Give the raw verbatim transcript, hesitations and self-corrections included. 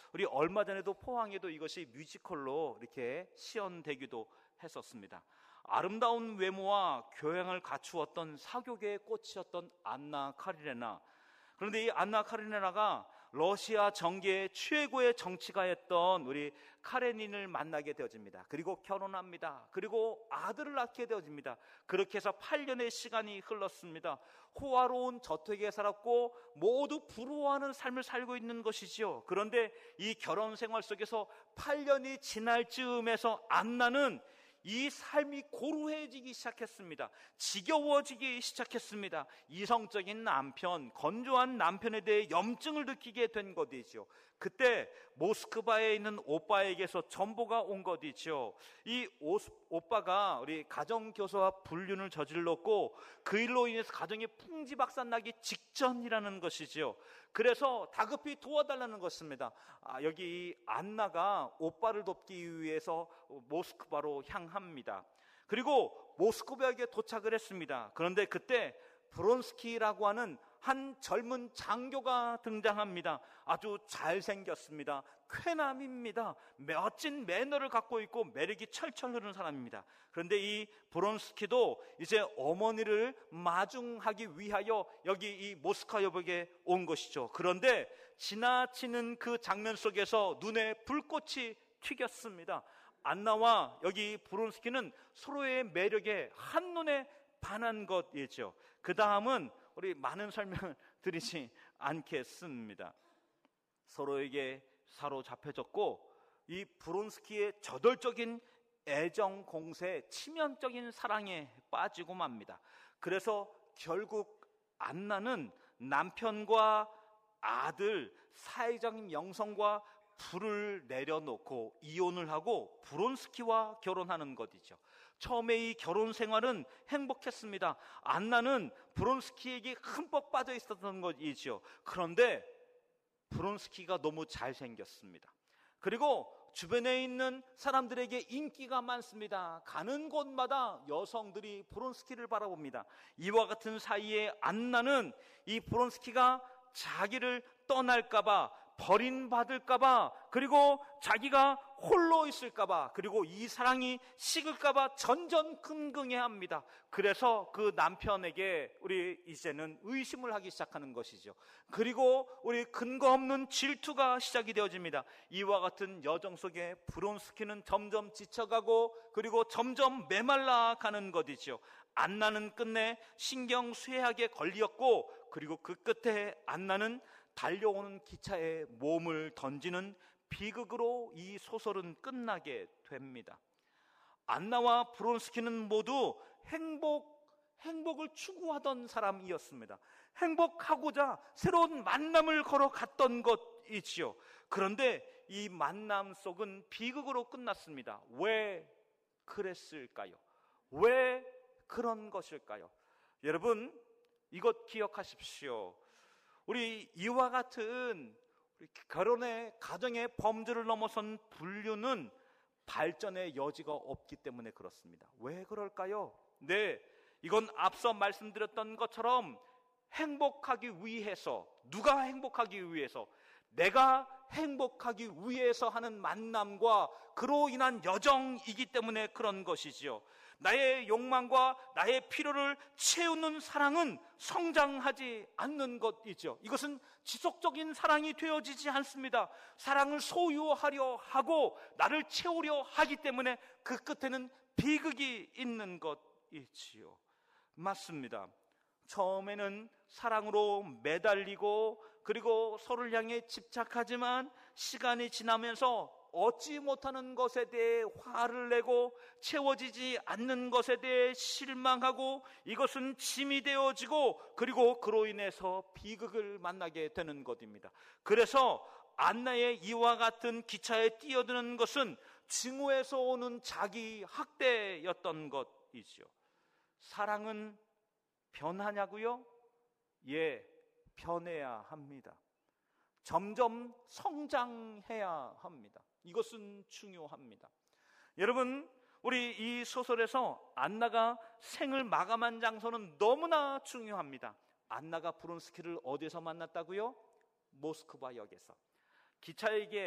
우리 얼마 전에도 포항에도 이것이 뮤지컬로 이렇게 시연되기도 했었습니다. 아름다운 외모와 교양을 갖추었던 사교계의 꽃이었던 안나 카리네나. 그런데 이 안나 카리네나가 러시아 정계의 최고의 정치가였던 우리 카레닌을 만나게 되어집니다. 그리고 결혼합니다. 그리고 아들을 낳게 되어집니다. 그렇게 해서 팔 년의 시간이 흘렀습니다. 호화로운 저택에 살았고 모두 부러워하는 삶을 살고 있는 것이지요. 그런데 이 결혼 생활 속에서 팔 년이 지날 즈음에서 안나는 이 삶이 고루해지기 시작했습니다. 지겨워지기 시작했습니다. 이성적인 남편, 건조한 남편에 대해 염증을 느끼게 된 것이죠. 그때 모스크바에 있는 오빠에게서 전보가 온 것이죠. 이 오, 오빠가 우리 가정교사와 불륜을 저질렀고 그 일로 인해서 가정이 풍지박산나기 직전이라는 것이죠. 그래서 다급히 도와달라는 것입니다. 아, 여기 안나가 오빠를 돕기 위해서 모스크바로 향합니다. 그리고 모스크바에 도착을 했습니다. 그런데 그때 브론스키라고 하는 한 젊은 장교가 등장합니다. 아주 잘생겼습니다. 쾌남입니다. 멋진 매너를 갖고 있고 매력이 철철 흐르는 사람입니다. 그런데 이 브론스키도 이제 어머니를 마중하기 위하여 여기 이 모스크바 여백에 온 것이죠. 그런데 지나치는 그 장면 속에서 눈에 불꽃이 튀겼습니다. 안나와 여기 브론스키는 서로의 매력에 한눈에 반한 것이죠. 그 다음은 우리 많은 설명을 드리지 않겠습니다. 서로에게 사로잡혀졌고 이 브론스키의 저돌적인 애정 공세, 치명적인 사랑에 빠지고 맙니다. 그래서 결국 안나는 남편과 아들, 사회적인 영성과 불을 내려놓고 이혼을 하고 브론스키와 결혼하는 것이죠. 처음에 이 결혼 생활은 행복했습니다. 안나는 브론스키에게 흠뻑 빠져 있었던 것이죠. 그런데 브론스키가 너무 잘생겼습니다. 그리고 주변에 있는 사람들에게 인기가 많습니다. 가는 곳마다 여성들이 브론스키를 바라봅니다. 이와 같은 사이에 안나는 이 브론스키가 자기를 떠날까봐, 버림받을까봐, 그리고 자기가 홀로 있을까봐, 그리고 이 사랑이 식을까봐 전전긍긍해합니다. 그래서 그 남편에게 우리 이제는 의심을 하기 시작하는 것이죠. 그리고 우리 근거 없는 질투가 시작이 되어집니다. 이와 같은 여정 속에 브론스키는 점점 지쳐가고 그리고 점점 메말라 가는 것이죠. 안나는 끝내 신경쇠약에 걸렸고 그리고 그 끝에 안나는 달려오는 기차에 몸을 던지는 비극으로 이 소설은 끝나게 됩니다. 안나와 브론스키는 모두 행복, 행복을 추구하던 사람이었습니다. 행복하고자 새로운 만남을 걸어갔던 것이지요. 그런데 이 만남 속은 비극으로 끝났습니다. 왜 그랬을까요? 왜 그런 것일까요? 여러분, 이것 기억하십시오. 우리 이와 같은 우리 결혼의 가정의 범주를 넘어선 불륜은 발전의 여지가 없기 때문에 그렇습니다. 왜 그럴까요? 네, 이건 앞서 말씀드렸던 것처럼 행복하기 위해서, 누가 행복하기 위해서, 내가 행복하기 위해서 하는 만남과 그로 인한 여정이기 때문에 그런 것이지요. 나의 욕망과 나의 필요를 채우는 사랑은 성장하지 않는 것이죠. 이것은 지속적인 사랑이 되어지지 않습니다. 사랑을 소유하려 하고 나를 채우려 하기 때문에 그 끝에는 비극이 있는 것이지요. 맞습니다. 처음에는 사랑으로 매달리고 그리고 서로를 향해 집착하지만 시간이 지나면서 얻지 못하는 것에 대해 화를 내고 채워지지 않는 것에 대해 실망하고 이것은 짐이 되어지고 그리고 그로 인해서 비극을 만나게 되는 것입니다. 그래서 안나의 이와 같은 기차에 뛰어드는 것은 증오에서 오는 자기 학대였던 것이죠. 사랑은 변하냐고요? 예, 변해야 합니다. 점점 성장해야 합니다. 이것은 중요합니다. 여러분, 우리 이 소설에서 안나가 생을 마감한 장소는 너무나 중요합니다. 안나가 브론스키를 어디서 만났다고요? 모스크바 역에서. 기차에게